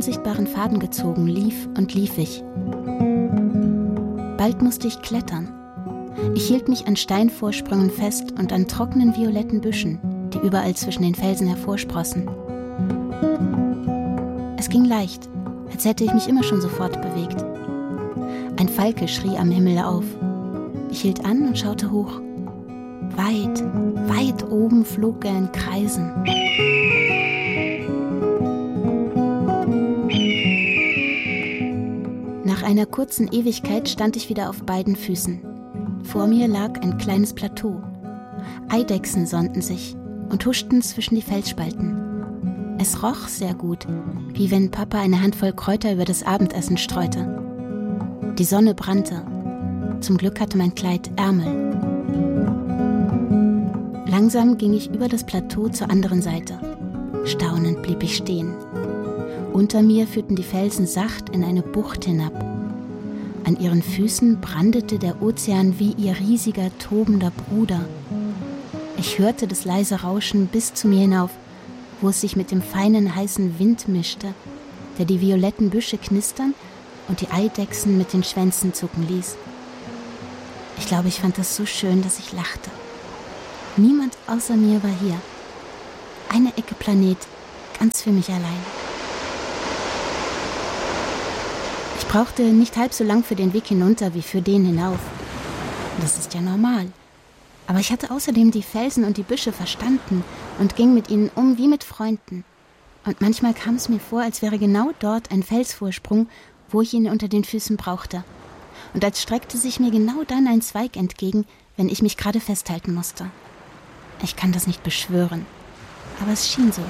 unsichtbaren Faden gezogen, lief und lief ich. Bald musste ich klettern. Ich hielt mich an Steinvorsprüngen fest und an trockenen violetten Büschen, die überall zwischen den Felsen hervorsprossen. Es ging leicht, als hätte ich mich immer schon sofort bewegt. Ein Falke schrie am Himmel auf. Ich hielt an und schaute hoch. Weit, weit oben flog er in Kreisen. Nach einer kurzen Ewigkeit stand ich wieder auf beiden Füßen. Vor mir lag ein kleines Plateau. Eidechsen sonnten sich und huschten zwischen die Felsspalten. Es roch sehr gut, wie wenn Papa eine Handvoll Kräuter über das Abendessen streute. Die Sonne brannte. Zum Glück hatte mein Kleid Ärmel. Langsam ging ich über das Plateau zur anderen Seite. Staunend blieb ich stehen. Unter mir führten die Felsen sacht in eine Bucht hinab. An ihren Füßen brandete der Ozean wie ihr riesiger, tobender Bruder. Ich hörte das leise Rauschen bis zu mir hinauf, wo es sich mit dem feinen, heißen Wind mischte, der die violetten Büsche knistern und die Eidechsen mit den Schwänzen zucken ließ. Ich glaube, ich fand das so schön, dass ich lachte. Niemand außer mir war hier. Eine Ecke Planet, ganz für mich allein. Ich brauchte nicht halb so lang für den Weg hinunter wie für den hinauf. Das ist ja normal. Aber ich hatte außerdem die Felsen und die Büsche verstanden und ging mit ihnen um wie mit Freunden. Und manchmal kam es mir vor, als wäre genau dort ein Felsvorsprung, wo ich ihn unter den Füßen brauchte. Und als streckte sich mir genau dann ein Zweig entgegen, wenn ich mich gerade festhalten musste. Ich kann das nicht beschwören, aber es schien so.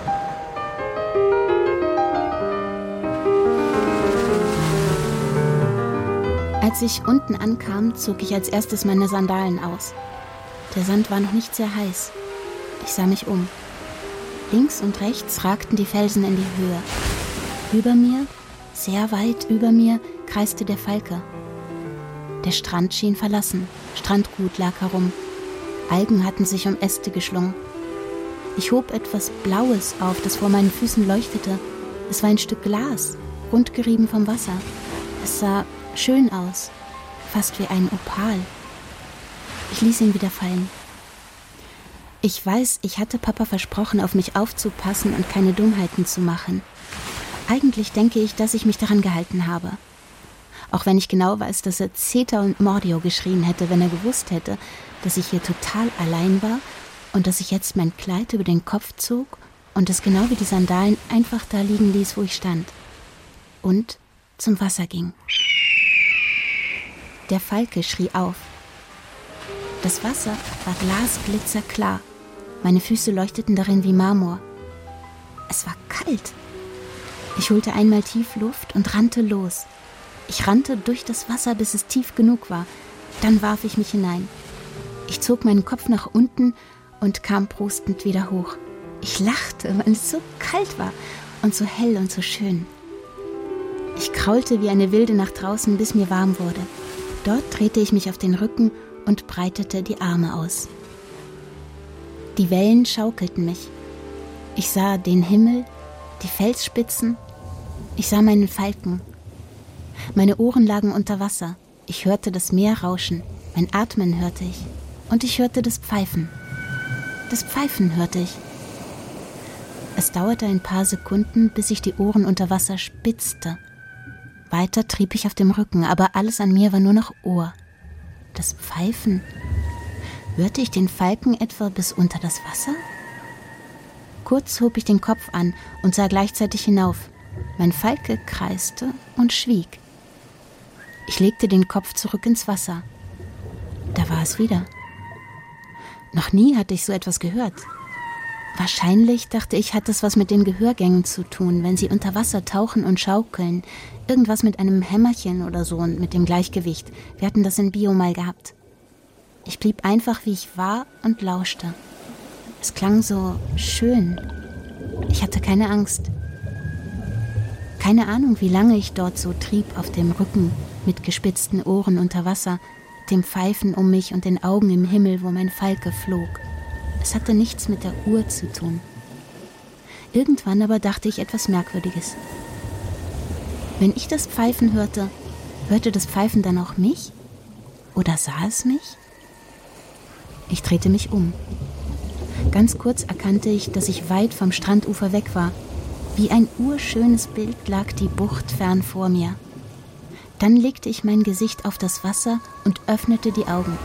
Als ich unten ankam, zog ich als erstes meine Sandalen aus. Der Sand war noch nicht sehr heiß. Ich sah mich um. Links und rechts ragten die Felsen in die Höhe. Über mir, sehr weit über mir, kreiste der Falke. Der Strand schien verlassen. Strandgut lag herum. Algen hatten sich um Äste geschlungen. Ich hob etwas Blaues auf, das vor meinen Füßen leuchtete. Es war ein Stück Glas, rundgerieben vom Wasser. Es sah schön aus, fast wie ein Opal. Ich ließ ihn wieder fallen. Ich weiß, ich hatte Papa versprochen, auf mich aufzupassen und keine Dummheiten zu machen. Eigentlich denke ich, dass ich mich daran gehalten habe. Auch wenn ich genau weiß, dass er Zeta und Mordio geschrien hätte, wenn er gewusst hätte, dass ich hier total allein war und dass ich jetzt mein Kleid über den Kopf zog und es genau wie die Sandalen einfach da liegen ließ, wo ich stand. Und zum Wasser ging. Der Falke schrie auf. Das Wasser war glasglitzerklar. Meine Füße leuchteten darin wie Marmor. Es war kalt. Ich holte einmal tief Luft und rannte los. Ich rannte durch das Wasser, bis es tief genug war. Dann warf ich mich hinein. Ich zog meinen Kopf nach unten und kam prostend wieder hoch. Ich lachte, weil es so kalt war und so hell und so schön. Ich kraulte wie eine Wilde nach draußen, bis mir warm wurde. Dort drehte ich mich auf den Rücken und breitete die Arme aus. Die Wellen schaukelten mich. Ich sah den Himmel, die Felsspitzen. Ich sah meinen Falken. Meine Ohren lagen unter Wasser. Ich hörte das Meer rauschen. Mein Atmen hörte ich. Und ich hörte das Pfeifen. Das Pfeifen hörte ich. Es dauerte ein paar Sekunden, bis ich die Ohren unter Wasser spitzte. Weiter trieb ich auf dem Rücken, aber alles an mir war nur noch Ohr. Das Pfeifen. Hörte ich den Falken etwa bis unter das Wasser? Kurz hob ich den Kopf an und sah gleichzeitig hinauf. Mein Falke kreiste und schwieg. Ich legte den Kopf zurück ins Wasser. Da war es wieder. Noch nie hatte ich so etwas gehört. Wahrscheinlich, dachte ich, hat es was mit den Gehörgängen zu tun, wenn sie unter Wasser tauchen und schaukeln. Irgendwas mit einem Hämmerchen oder so und mit dem Gleichgewicht. Wir hatten das in Bio mal gehabt. Ich blieb einfach, wie ich war und lauschte. Es klang so schön. Ich hatte keine Angst. Keine Ahnung, wie lange ich dort so trieb auf dem Rücken, mit gespitzten Ohren unter Wasser, dem Pfeifen um mich und den Augen im Himmel, wo mein Falke flog. Es hatte nichts mit der Uhr zu tun. Irgendwann aber dachte ich etwas Merkwürdiges. Wenn ich das Pfeifen hörte, hörte das Pfeifen dann auch mich? Oder sah es mich? Ich drehte mich um. Ganz kurz erkannte ich, dass ich weit vom Strandufer weg war. Wie ein urschönes Bild lag die Bucht fern vor mir. Dann legte ich mein Gesicht auf das Wasser und öffnete die Augen.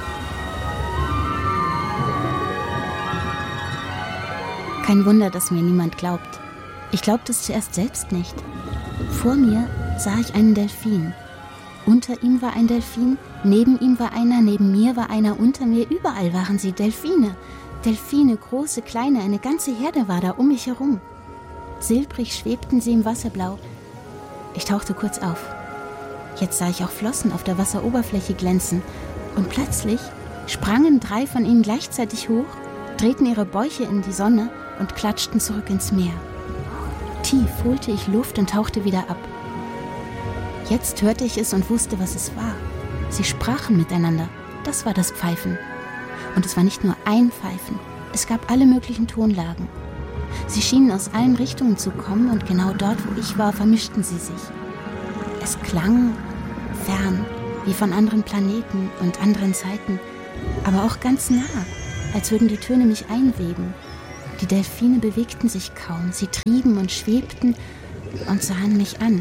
Kein Wunder, dass mir niemand glaubt. Ich glaubte es zuerst selbst nicht. Vor mir sah ich einen Delfin. Unter ihm war ein Delfin, neben ihm war einer, neben mir war einer, unter mir, überall waren sie Delfine. Delfine, große, kleine, eine ganze Herde war da um mich herum. Silbrig schwebten sie im Wasserblau. Ich tauchte kurz auf. Jetzt sah ich auch Flossen auf der Wasseroberfläche glänzen. Und plötzlich sprangen 3 von ihnen gleichzeitig hoch, drehten ihre Bäuche in die Sonne und klatschten zurück ins Meer. Tief holte ich Luft und tauchte wieder ab. Jetzt hörte ich es und wusste, was es war. Sie sprachen miteinander. Das war das Pfeifen. Und es war nicht nur ein Pfeifen. Es gab alle möglichen Tonlagen. Sie schienen aus allen Richtungen zu kommen und genau dort, wo ich war, vermischten sie sich. Es klang fern, wie von anderen Planeten und anderen Zeiten, aber auch ganz nah, als würden die Töne mich einweben. Die Delfine bewegten sich kaum, sie trieben und schwebten und sahen mich an.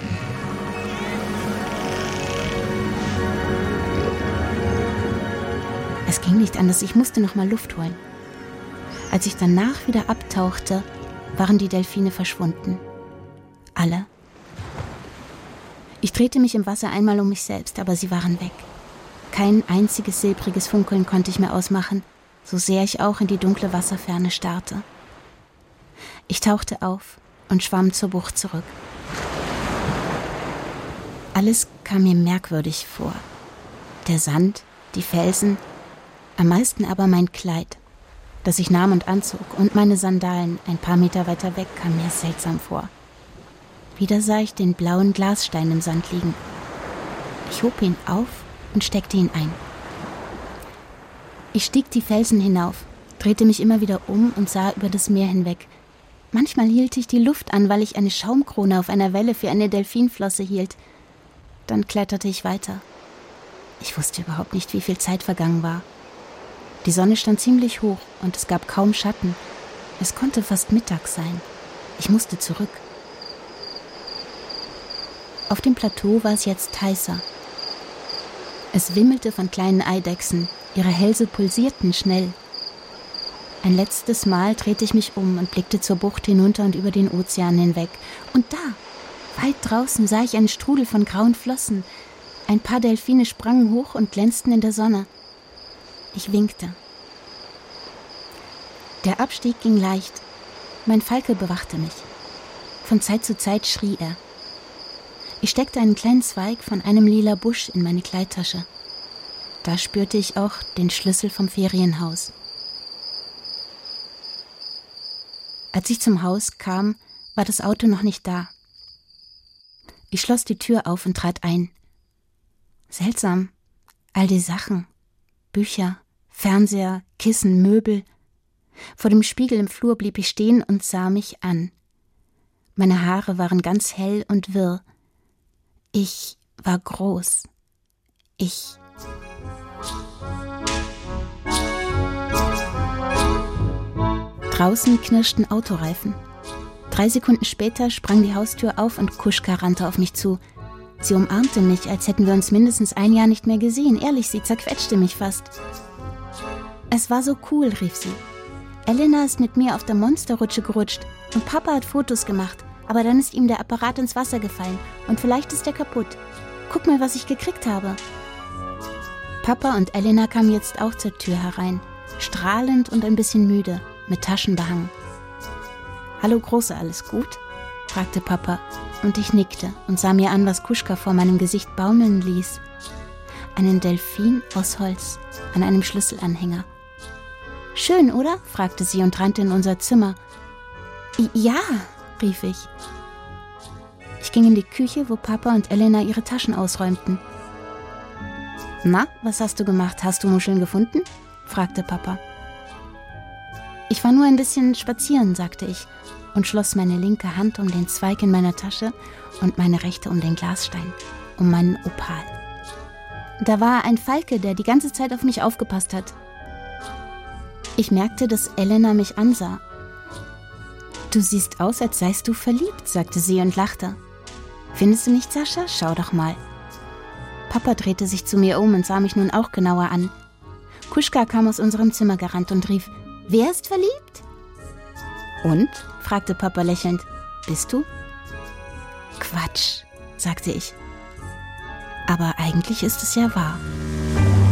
Es ging nicht anders, ich musste noch mal Luft holen. Als ich danach wieder abtauchte, waren die Delfine verschwunden. Alle. Ich drehte mich im Wasser einmal um mich selbst, aber sie waren weg. Kein einziges silbriges Funkeln konnte ich mehr ausmachen, so sehr ich auch in die dunkle Wasserferne starrte. Ich tauchte auf und schwamm zur Bucht zurück. Alles kam mir merkwürdig vor. Der Sand, die Felsen, am meisten aber mein Kleid, das ich nahm und anzog, und meine Sandalen ein paar Meter weiter weg kam mir seltsam vor. Wieder sah ich den blauen Glasstein im Sand liegen. Ich hob ihn auf und steckte ihn ein. Ich stieg die Felsen hinauf, drehte mich immer wieder um und sah über das Meer hinweg. Manchmal hielt ich die Luft an, weil ich eine Schaumkrone auf einer Welle für eine Delfinflosse hielt. Dann kletterte ich weiter. Ich wusste überhaupt nicht, wie viel Zeit vergangen war. Die Sonne stand ziemlich hoch und es gab kaum Schatten. Es konnte fast Mittag sein. Ich musste zurück. Auf dem Plateau war es jetzt heißer. Es wimmelte von kleinen Eidechsen. Ihre Hälse pulsierten schnell. Ein letztes Mal drehte ich mich um und blickte zur Bucht hinunter und über den Ozean hinweg. Und da, weit draußen, sah ich einen Strudel von grauen Flossen. Ein paar Delfine sprangen hoch und glänzten in der Sonne. Ich winkte. Der Abstieg ging leicht. Mein Falke bewachte mich. Von Zeit zu Zeit schrie er. Ich steckte einen kleinen Zweig von einem lila Busch in meine Kleidtasche. Da spürte ich auch den Schlüssel vom Ferienhaus. Als ich zum Haus kam, war das Auto noch nicht da. Ich schloss die Tür auf und trat ein. Seltsam, all die Sachen. Bücher, Fernseher, Kissen, Möbel. Vor dem Spiegel im Flur blieb ich stehen und sah mich an. Meine Haare waren ganz hell und wirr. Ich war groß. Draußen knirschten Autoreifen. 3 Sekunden später sprang die Haustür auf und Kuschka rannte auf mich zu. Sie umarmte mich, als hätten wir uns mindestens ein Jahr nicht mehr gesehen. Ehrlich, sie zerquetschte mich fast. Es war so cool, rief sie. Elena ist mit mir auf der Monsterrutsche gerutscht und Papa hat Fotos gemacht, aber dann ist ihm der Apparat ins Wasser gefallen und vielleicht ist er kaputt. Guck mal, was ich gekriegt habe. Papa und Elena kamen jetzt auch zur Tür herein, strahlend und ein bisschen müde, mit Taschen behangen. »Hallo Große, alles gut?« fragte Papa, und ich nickte und sah mir an, was Kuschka vor meinem Gesicht baumeln ließ. Einen Delfin aus Holz an einem Schlüsselanhänger. »Schön, oder?« fragte sie und rannte in unser Zimmer. »Ja«, rief ich. Ich ging in die Küche, wo Papa und Elena ihre Taschen ausräumten. »Na, was hast du gemacht? Hast du Muscheln gefunden?« fragte Papa. Ich war nur ein bisschen spazieren, sagte ich und schloss meine linke Hand um den Zweig in meiner Tasche und meine rechte um den Glasstein, um meinen Opal. Da war ein Falke, der die ganze Zeit auf mich aufgepasst hat. Ich merkte, dass Elena mich ansah. »Du siehst aus, als seist du verliebt«, sagte sie und lachte. »Findest du nicht, Sascha? Schau doch mal.« Papa drehte sich zu mir um und sah mich nun auch genauer an. Kuschka kam aus unserem Zimmer gerannt und rief, »Wer ist verliebt?« »Und?«, fragte Papa lächelnd. »Bist du?« »Quatsch«, sagte ich. »Aber eigentlich ist es ja wahr.«